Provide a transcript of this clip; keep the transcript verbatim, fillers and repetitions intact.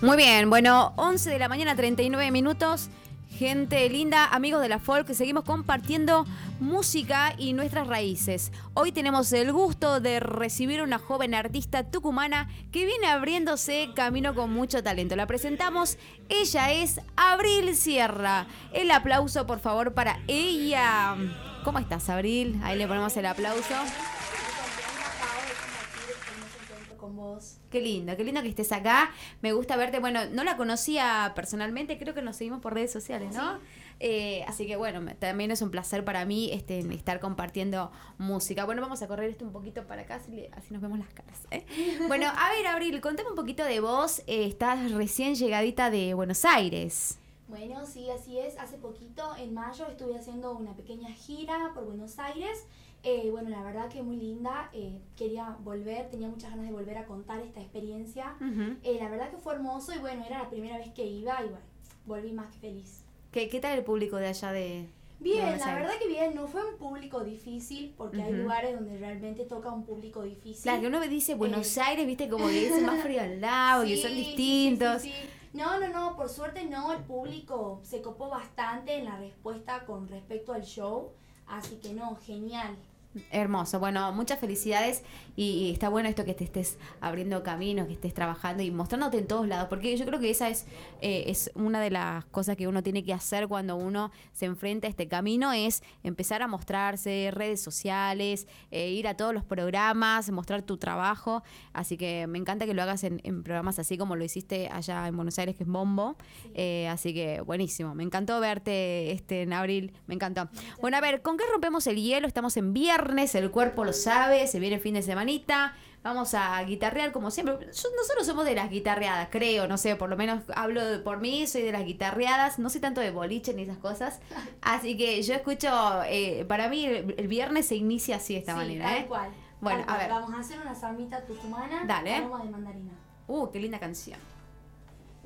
Muy bien, bueno, once de la mañana, treinta y nueve minutos. Gente linda, amigos de la folk, seguimos compartiendo música y nuestras raíces. Hoy tenemos el gusto de recibir a una joven artista tucumana que viene abriéndose camino con mucho talento. La presentamos, ella es Abril Sierra. El aplauso, por favor, para ella. ¿Cómo estás, Abril? Ahí le ponemos el aplauso. Con vos. Qué lindo, qué lindo que estés acá. Me gusta verte. Bueno, no la conocía personalmente, creo que nos seguimos por redes sociales, ¿no? Sí. Eh, así que bueno, me, también es un placer para mí este, estar compartiendo música. Bueno, vamos a correr esto un poquito para acá, así, así nos vemos las caras, ¿eh? Bueno, a ver, Abril, contame un poquito de vos. Eh, estás recién llegadita de Buenos Aires. Bueno, sí, así es. Hace poquito, en mayo, estuve haciendo una pequeña gira por Buenos Aires. Eh, bueno, la verdad que muy linda. Eh, quería volver, tenía muchas ganas de volver a contar esta experiencia. Uh-huh. Eh, la verdad que fue hermoso y bueno, era la primera vez que iba y bueno, volví más que feliz. ¿Qué, qué tal el público de allá de Bien, de la verdad que bien. No fue un público difícil porque uh-huh. hay lugares donde realmente toca un público difícil. Claro, que uno dice Buenos eh. Aires, viste, como que es más frío al lado, sí, que son distintos. Sí, sí, sí, sí. No, no, no, por suerte no, el público se copó bastante en la respuesta con respecto al show, así que no, genial. Hermoso, bueno, muchas felicidades y, y está bueno esto que te estés abriendo caminos, que estés trabajando y mostrándote en todos lados, porque yo creo que esa es, eh, es una de las cosas que uno tiene que hacer cuando uno se enfrenta a este camino, es empezar a mostrarse, redes sociales, eh, ir a todos los programas, mostrar tu trabajo, así que me encanta que lo hagas en, en programas así como lo hiciste allá en Buenos Aires, que es Bombo, sí. eh, así que buenísimo, me encantó verte este, en abril, me encantó. Bueno, a ver, ¿con qué rompemos el hielo? Estamos en viernes. El cuerpo lo sabe, se viene el fin de semanita, vamos a guitarrear como siempre. Yo, nosotros somos de las guitarreadas, creo, no sé, por lo menos hablo de, por mí, soy de las guitarreadas, no sé tanto de boliche ni esas cosas, así que yo escucho, eh, para mí el, el viernes se inicia así de esta sí, manera. Tal ¿eh? cual. Bueno, tal cual. a ver. Vamos a hacer una zambita tucumana. Dale. Aroma de mandarina. Uh, qué linda canción.